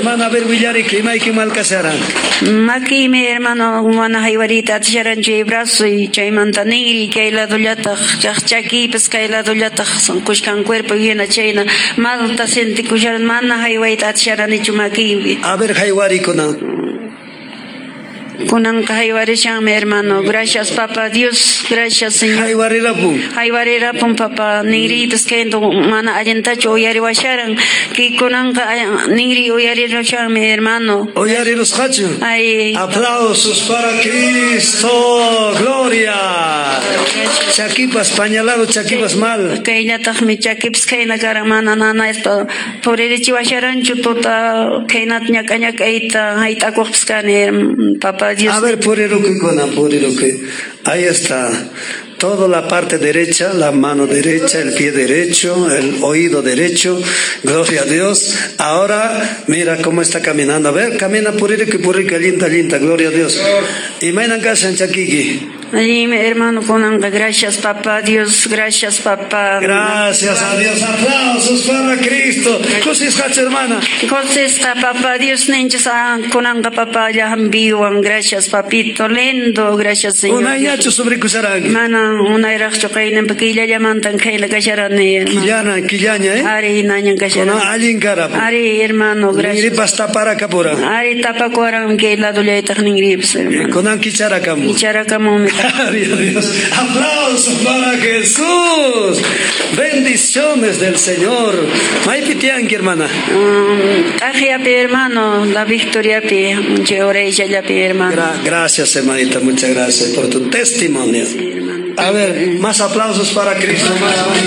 hermana, a ver, Villari, que hay que mal casara. Maki, mi hermano, mana haywarita, tisharan chay brazo y chay mantaniri, que hay la dollata, chaki, pesca y la dollata, son kushkan cuerpo y una chayna, malta senti kusharan mana haywarita, tisharan y chumaki. A ver, haywari kuna. Kunanka haywarishan, mi hermano, gracias Papa Dios, gracias Señor. Haywari rapun. Haywari rapun Papa, ningri pesquendo mana allentacho oyari washaran, que kunanka ningri oyari washaran, mi hermano. Oyari los hacho. Ay. Aplausos para Cristo, gloria. Chaquipas, pañalado, chaquipas mal. Que ella mi chaquips que na caramana nana esto, por el chihuasharan chutota, que na ñacaña keita, haita coxcaner, Papa Dios. A ver, por el que ahí está. Toda la parte derecha, la mano derecha, el pie derecho, el oído derecho, gloria a Dios. Ahora, mira cómo está caminando. A ver, camina por el que linda, gloria a Dios. Y mainan casa en Chaquiqui. Ay, mi hermano, gracias Papá Dios, gracias Papá. Gracias a Dios, aplausos para Cristo. ¿Cómo estás, hermana? ¿Cómo está Papá Dios? Ninjas conanga Papá ya vivan, gracias Papito lindo, gracias Señor. Una yacho sobre Cusarang. Mana, una iracho kainen pequilla llamantan que la casharane. Quillana, Ari nañan casharane. Una allin cara. Ari hermano, gracias. Ningri pasta para capura. Ari tapa cuaran que la doleta ningrips. Conan kicharacamu. Kicharacamu. Dios. Aplausos para Jesús. Bendiciones del Señor. Maipitianki, hermana. Hermano, la victoria pi, hermano. Gracias, hermanita, muchas gracias por tu testimonio. A ver, más aplausos para Cristo.